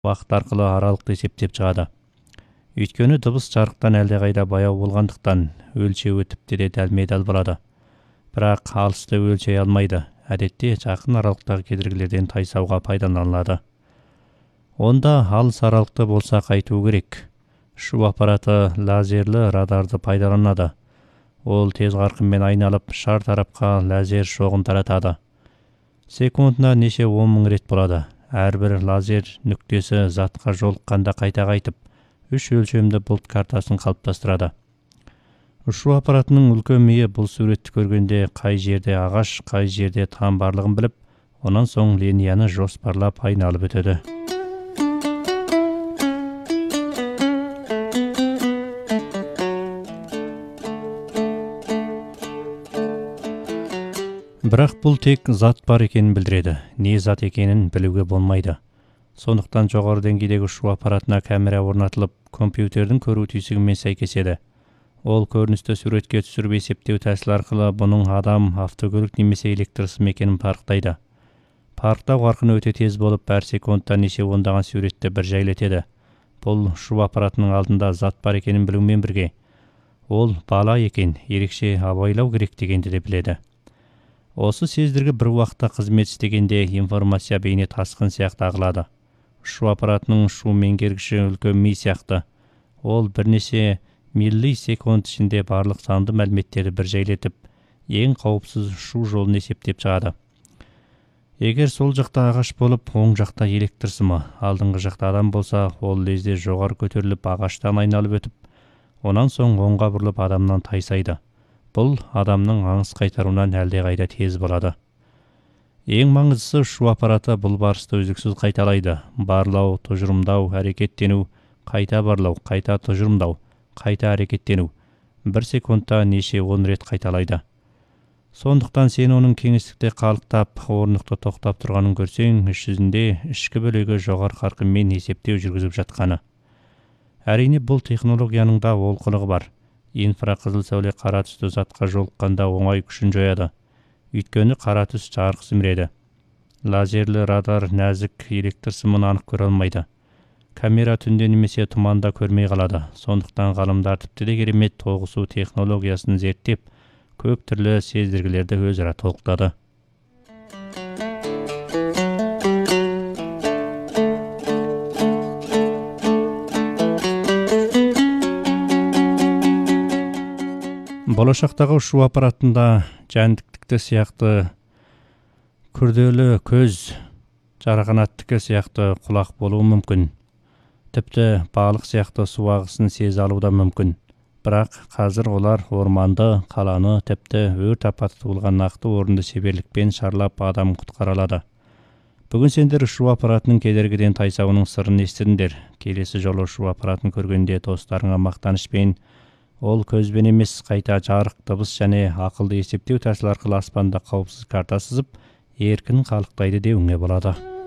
уақыт арқылы аралықты есептеп шығады. Өйткені дыбыс жарықтан әлдеқайда баяу болғандықтан өлшеуі тіпті де дәлме-дәл болады. Бірақ алысты өлшей алмайды. Әдетте жақын аралықтағы кедергілерден тайсауға пайдаланылады. Онда алыс аралықты болса қайту керек. Ұшу аппараты лазерлі радарды пайдаланады. Ол тез қарқынмен айналып, шар тарапқа лазер шоғын таратады. Секундына неше 10.000 рет болады. Әрбір лазер нүктесі затқа жолыққанда қайта қайтып, 3 өлшемді бұлт картасын қалыптастырады. Ұшу аппаратының үлкен миы бұл суретті көргенде қай жерде ағаш, қай жерде там барлығын біліп, онан соң линияны жоспарлап айналып өтеді. Бірақ бұл тек зат бар екенін білдіреді. Не зат екенін білуге болмайды. Сондықтан жоғары деңгейдегі ұшу аппаратына камера орнатылып, компьютердің көру түйсігімен сәйкеседі. Ол көріністі суретке түсіріп есептеу тәсілі арқылы бұның адам, автокөлік немесе электрсым екенін парықтайды. Парықтау қарқыны өте тез болып, әр секундта неше ондаған суретті бір жайлетеді. Бұл ұшу аппаратының алдында зат бар екенін білумен бірге, ол бала екен, ерекше абайлау керек дегенді де біледі. Осы сездіргі бір уақытта қызмет істегенде информация бейне тасқын сияқты ағылады. Ұшу аппаратының ұшу меңгергіші үлкен ми сияқты. Ол бірнеше миллисекунд ішінде барлық санды мәліметтерді бір жайлетіп, ең қауіпсіз ұшу жолын есептеп шығады. Егер сол жақта ағаш болып, оң жақта электрсымы, алдыңғы жақта адам болса, ол лезде жоғары көтеріліп, ағаштан айналып өтіп, онан соң оңға бұрылып адамнан тайсайды. Бұл адамның аңыс қайтаруынан әлдеқайда тез болады. Ең маңыздысы ұшу аппараты бұл барысты үздіксіз қайталайды. Барлау, тұжырымдау, әрекеттену, қайта барлау, қайта тұжырымдау, қайта әрекеттену. 1 секундта неше 10 рет қайталайды. Сондықтан сен оның кеңістікте қалықтап, орнықты тоқтап тұрғанын көрсең, іс жүзінде ішкі бөлігі жоғары қарқынмен есептеу жүргізіп жатқаны. Әрине бұл технологияның да олқылығы бар. Инфрақызыл сәуле қара түсті затқа жолыққанда оңай күшін жояды. Өйткені қара түс жарық сіміреді. Лазерлі радар нәзік электр сымын анық көре алмайды. Камера түнде немесе тұманда көрмей қалады. Сондықтан ғалымдар тіпті де керемет тоғысу технологиясын зерттеп, көп түрлі сездіргілерді өзара толықтады. Болашақтағы ұшу аппаратында жәндіктікі сияқты күрделі көз, жарақанаттікі сияқты құлақ болуы мүмкін. Тіпті балық сияқты су ағысын сезе алу да мүмкін. Бірақ қазір олар орманды, қаланы, тіпті өрт апаты болған нақты орынды шеберлікпен шарлап адам құтқара алады. Бүгін сендер ұшу аппаратының кедергіден тайсауының сырын естідіңдер. Келесі жолы ұшу аппаратын көргенде достарыңа мақтанышпен, ол көзбен емес, қайта жарық, дыбыс және ақылды есептеу тәсілі арқылы аспанда қауіпсіз карта сызып, еркін қалықтайды деуіңе болады.